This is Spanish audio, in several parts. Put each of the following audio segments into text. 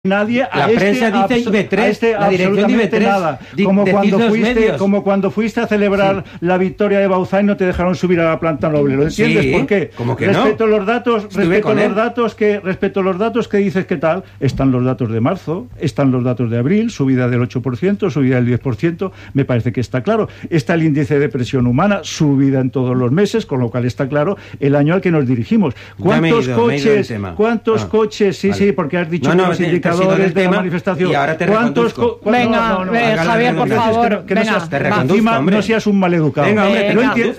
nadie la prensa dice IB3, la dirección de IB3 nada. Como cuando fuiste a celebrar la victoria de Bauzá y no te dejaron subir a la planta noble. ¿Lo entiendes? ¿Por qué? ¿Cómo que respecto no? a los datos que dices que tal, están los datos de marzo, están los datos de abril, subida del 8%, subida del 10%, me parece que está claro. Está el índice de presión humana, subida en todos los meses, con lo cual está claro el año al que nos dirigimos. ¿Cuántos coches? Sí, porque has dicho que los indicadores de la manifestación. Y ahora te reconduzco. Venga, Javier, por favor. No seas un maleducado. Venga, hombre,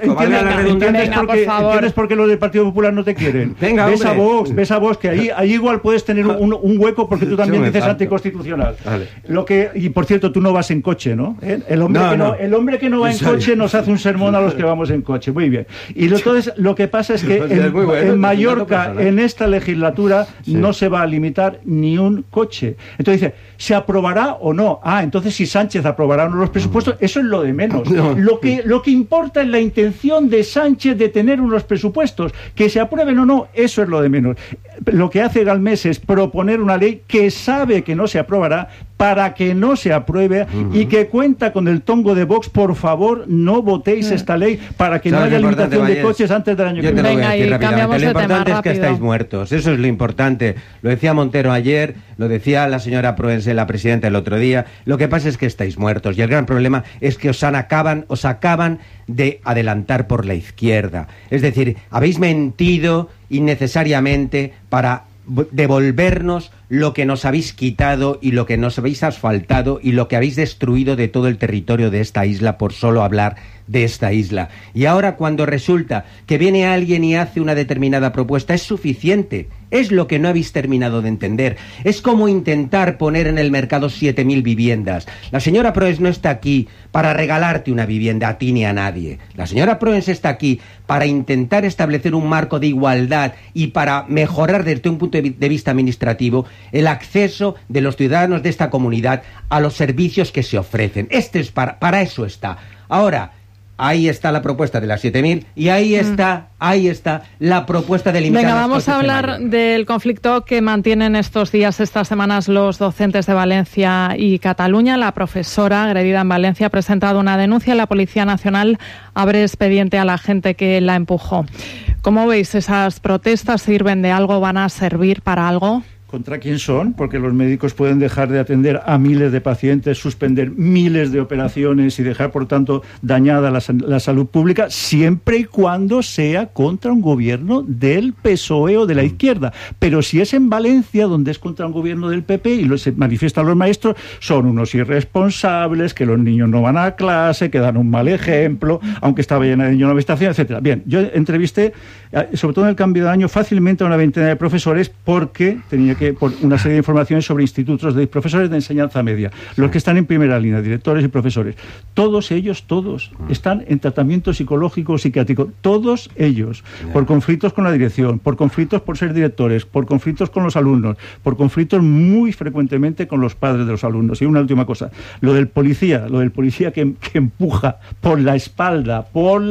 ¿Entiendes por qué los del Partido Popular no te quieren? Venga, ves a Vox, que ahí igual puedes tener un hueco porque tú también dices anticonstitucional. Vale. Y por cierto, tú no vas en coche, ¿no? El hombre que no va en coche nos hace un sermón a los que vamos en coche. Muy bien. Y entonces lo que pasa es que en Mallorca, en esta legislatura, no se va a limitar ni un coche. Entonces dice, ¿se aprobará o no? Entonces si Sánchez aprobará o no los presupuestos, eso es lo de menos. Lo que importa es la intención de Sánchez de tener unos presupuestos. Que se aprueben o no, eso es lo de menos. Lo que hace Galmés es proponer una ley que sabe que no se aprobará para que no se apruebe y que cuenta con el tongo de Vox. Por favor, no votéis esta ley para que no haya limitación de coches antes del año que viene. Venga, y cambiamos de tema. Lo importante es que estáis muertos. Eso es lo importante. Lo decía Montero ayer, lo decía la señora Proense, la presidenta, el otro día. Lo que pasa es que estáis muertos. Y el gran problema es que os acaban de adelantar por la izquierda. Es decir, habéis mentido innecesariamente para devolvernos lo que nos habéis quitado y lo que nos habéis asfaltado y lo que habéis destruido de todo el territorio de esta isla por solo hablar de esta isla. Y ahora cuando resulta que viene alguien y hace una determinada propuesta, es suficiente. Es lo que no habéis terminado de entender. Es como intentar poner en el mercado 7.000 viviendas. La señora Proens no está aquí para regalarte una vivienda a ti ni a nadie. La señora Proens está aquí para intentar establecer un marco de igualdad y para mejorar desde un punto de vista administrativo el acceso de los ciudadanos de esta comunidad a los servicios que se ofrecen. Para eso está. Ahora, ahí está la propuesta de las 7.000 y ahí está la propuesta de limitar. Venga, vamos a hablar del conflicto que mantienen estos días, estas semanas, los docentes de Valencia y Cataluña. La profesora agredida en Valencia ha presentado una denuncia. La Policía Nacional abre expediente a la gente que la empujó. ¿Cómo veis esas protestas? ¿Sirven de algo? ¿Van a servir para algo? ¿Contra quién son? Porque los médicos pueden dejar de atender a miles de pacientes, suspender miles de operaciones y dejar, por tanto, dañada la salud pública, siempre y cuando sea contra un gobierno del PSOE o de la izquierda. Pero si es en Valencia, donde es contra un gobierno del PP y se manifiestan los maestros, son unos irresponsables, que los niños no van a clase, que dan un mal ejemplo, aunque estaba llena de niños en la estación, etcétera. Bien, yo entrevisté, sobre todo en el cambio de año, fácilmente a una veintena de profesores porque tenía que por una serie de informaciones sobre institutos de profesores de enseñanza media, los que están en primera línea, directores y profesores. Todos ellos están en tratamiento psicológico o psiquiátrico, todos ellos, por conflictos con la dirección, por conflictos por ser directores, por conflictos con los alumnos, por conflictos muy frecuentemente con los padres de los alumnos. Y una última cosa, lo del policía que empuja por la espalda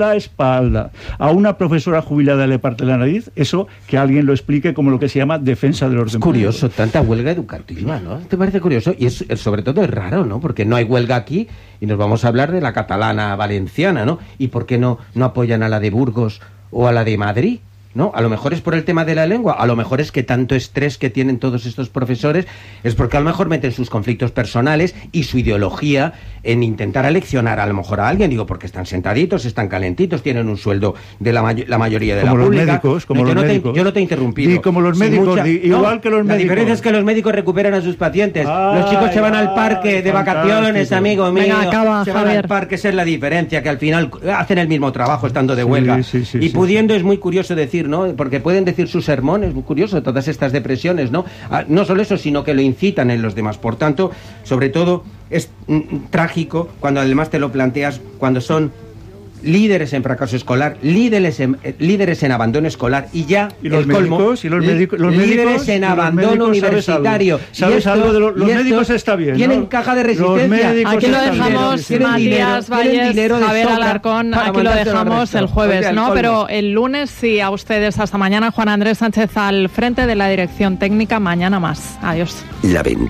a una profesora jubilada, le parte la nariz, eso que alguien lo explique como lo que se llama defensa del orden público. Curioso, tanta huelga educativa, ¿no? ¿Te parece curioso? Y sobre todo es raro, ¿no? Porque no hay huelga aquí y nos vamos a hablar de la catalana valenciana, ¿no? ¿Y por qué no apoyan a la de Burgos o a la de Madrid? ¿No? A lo mejor es por el tema de la lengua, a lo mejor es que tanto estrés que tienen todos estos profesores es porque a lo mejor meten sus conflictos personales y su ideología en intentar aleccionar a lo mejor a alguien, digo, porque están sentaditos, están calentitos, tienen un sueldo de la mayoría de como la pública. Como los médicos. Yo no te he interrumpido. Y como los médicos, igual que los médicos. La diferencia es que los médicos recuperan a sus pacientes. Los chicos se van al parque de vacaciones, amigo mío. Venga, acaba, se van Javier. al parque, esa es la diferencia, que al final hacen el mismo trabajo estando de huelga. Y pudiendo, es muy curioso decir, ¿no? Porque pueden decir sus sermones, es muy curioso, todas estas depresiones, ¿no? No solo eso, sino que lo incitan en los demás. Por tanto, sobre todo, es trágico cuando además te lo planteas, cuando son líderes en fracaso escolar, líderes en abandono escolar y ya ¿Y los médicos? Líderes en abandono universitario. ¿Sabes algo de los médicos? Está bien, tienen caja de resistencia. Aquí lo dejamos, Matías Valles, Javier Alarcón, aquí lo dejamos el jueves, ¿no? Pero el lunes sí, a ustedes hasta mañana. Juan Andrés Sánchez al frente de la dirección técnica. Mañana más. Adiós.